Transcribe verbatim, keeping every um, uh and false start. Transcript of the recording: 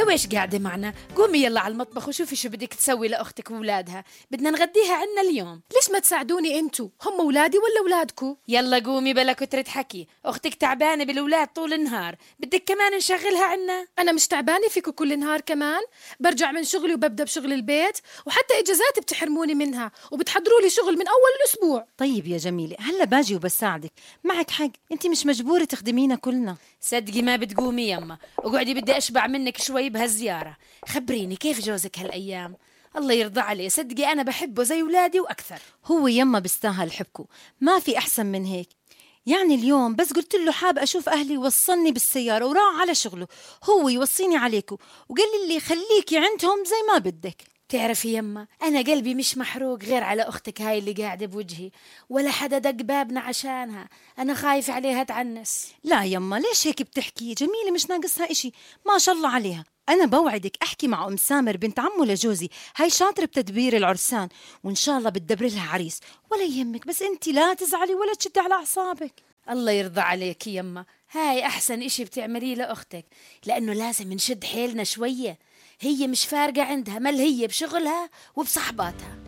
تويش قاعدة معنا؟ قومي يلا على المطبخ وشوفي شو بدك تسوي لأختك وولادها، بدنا نغديها عنا اليوم. ليش ما تساعدوني انتو؟ هم أولادي ولا أولادكو؟ يلا قومي بلا كترة حكي، أختك تعبانة بالأولاد طول النهار، بدك كمان نشغلها عنا؟ أنا مش تعبانة فيكو كل نهار كمان؟ برجع من شغلي وببدأ بشغل البيت، وحتى إجازاتي بتحرموني منها وبتحضروا لي شغل من أول الأسبوع. طيب يا جميلة، هلا باجي وبساعدك، معك حق، انت مش مجبورة تخدمينا كلنا. صدقي ما بتقومي يما، وقعدي بدي أشبع منك شوي بهالزيارة. خبريني كيف جوزك هالأيام؟ الله يرضى عليه، صدقي أنا بحبه زي ولادي وأكثر. هو يما بيستاهل حبكو، ما في أحسن من هيك. يعني اليوم بس قلت له حاب أشوف أهلي وصلني بالسيارة وراح على شغله، هو يوصيني عليكو وقال لي خليكي عندهم زي ما بدك. تعرفي يما، أنا قلبي مش محروق غير على أختك هاي اللي قاعدة بوجهي، ولا حدا دق بابنا عشانها، أنا خايفة عليها تعنس. لا يما، ليش هيك بتحكي؟ جميلة مش ناقصها إشي، ما شاء الله عليها. أنا بوعدك أحكي مع أم سامر بنت عمو لجوزي، هاي شاطرة بتدبير العرسان، وإن شاء الله بتدبر لها عريس، ولا يهمك، بس أنت لا تزعلي ولا تشدي على أعصابك. الله يرضى عليك يما، هاي أحسن إشي بتعمليه لأختك، لأنه لازم نشد حيلنا شوية، هي مش فارقة عندها، مال هي بشغلها وبصحباتها.